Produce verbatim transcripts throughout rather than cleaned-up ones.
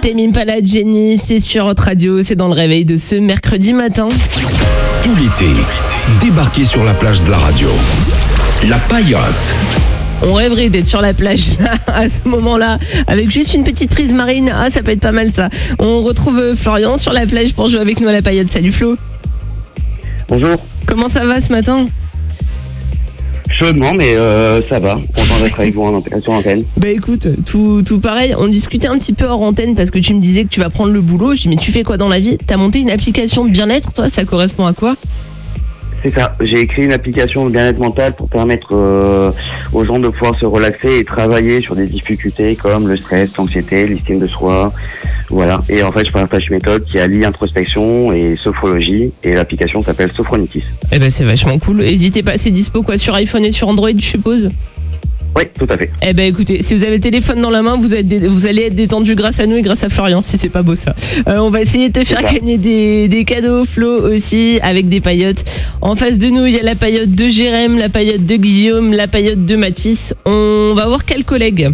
Tame Impala, Jenny, c'est sur Hot Radio, c'est dans le réveil de ce mercredi matin. Tout l'été, débarquez sur la plage de la radio. La Paillote. On rêverait d'être sur la plage à ce moment-là, avec juste une petite prise marine. Ah, ça peut être pas mal ça. On retrouve Florian sur la plage pour jouer avec nous à la Paillote. Salut Flo. Bonjour. Comment ça va ce matin ? Chaudement, mais euh, ça va. Content d'être avec vous en sur antenne. Bah écoute, tout, tout pareil. On discutait un petit peu hors antenne parce que tu me disais que tu vas prendre le boulot. Je dis mais tu fais quoi dans la vie ? T'as monté une application de bien-être, toi ? Ça correspond à quoi ? C'est ça. J'ai écrit une application de bien-être mental pour permettre euh, aux gens de pouvoir se relaxer et travailler sur des difficultés comme le stress, l'anxiété, l'estime de soi. Voilà. Et en fait, je partage une méthode qui allie introspection et sophrologie. Et l'application s'appelle Sophronitis. Eh ben c'est vachement cool. N'hésitez pas, c'est dispo quoi sur iPhone et sur Android, je suppose. Oui, tout à fait. Eh ben écoutez, si vous avez le téléphone dans la main, vous, êtes dé- vous allez être détendu grâce à nous et grâce à Florian, si c'est pas beau ça. Euh, on va essayer de te faire gagner des, des cadeaux, Flo, aussi, avec des paillotes. En face de nous, il y a la paillote de Jérém, la paillote de Guillaume, la paillote de Mathis. On va voir quel collègue.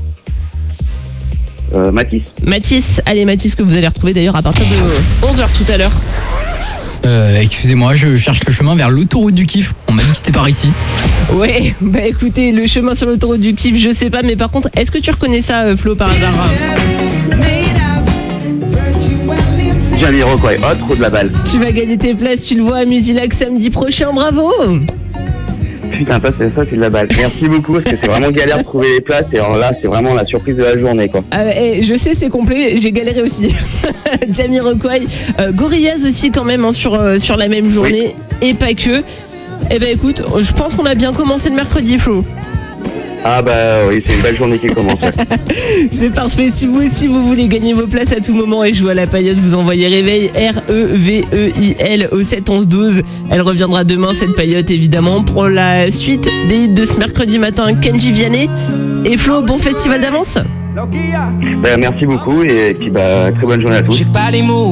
Euh, Mathis. Mathis, allez Mathis, que vous allez retrouver d'ailleurs à partir de onze heures tout à l'heure. Euh, excusez-moi, je cherche le chemin vers l'autoroute du kiff. On m'a dit que c'était par ici. Ouais, bah écoutez, le chemin sur l'autoroute du kiff, je sais pas, mais par contre, est-ce que tu reconnais ça, euh, Flo, par hasard ? Jamiroquai, oh, trop de la balle. Tu vas gagner tes places, tu le vois à Musilac samedi prochain, bravo ! Putain, ça c'est, ça, c'est de la balle. Merci beaucoup, parce que c'est vraiment galère de trouver les places. Et alors là, c'est vraiment la surprise de la journée, quoi. Ah, eh, je sais, c'est complet, j'ai galéré aussi. Jamiroquai, euh, Gorillaz aussi quand même, hein, sur, euh, sur la même journée, oui. Et pas que. Eh ben écoute, je pense qu'on a bien commencé le mercredi, Flo. Ah bah oui, c'est une belle journée qui commence. C'est parfait. Si vous aussi vous voulez gagner vos places à tout moment et jouer à la Paillote, vous envoyez réveil R E V E I L au sept onze douze. Elle reviendra demain, cette Paillote, évidemment, pour la suite des hits de ce mercredi matin. Kenji Vianney et Flo, bon festival d'avance. Bah, merci beaucoup et puis bah très bonne journée à tous. J'ai pas les mots.